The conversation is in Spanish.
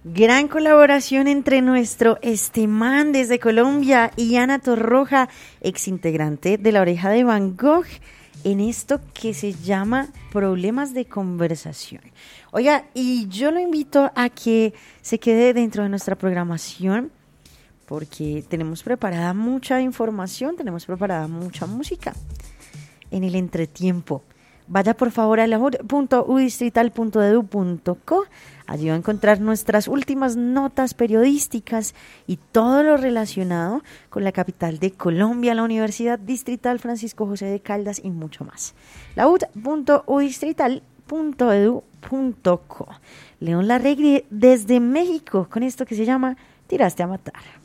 Gran colaboración entre nuestro man desde Colombia y Ana Torroja, ex integrante de La Oreja de Van Gogh, en esto que se llama Problemas de Conversación. Oiga, y yo lo invito a que se quede dentro de nuestra programación porque tenemos preparada mucha información, tenemos preparada mucha música en el entretiempo. Vaya por favor a laud.udistrital.edu.co. Allí va a encontrar nuestras últimas notas periodísticas y todo lo relacionado con la capital de Colombia, la Universidad Distrital Francisco José de Caldas y mucho más. laud.udistrital.edu.co. León Larregui desde México con esto que se llama Tiraste a Matar.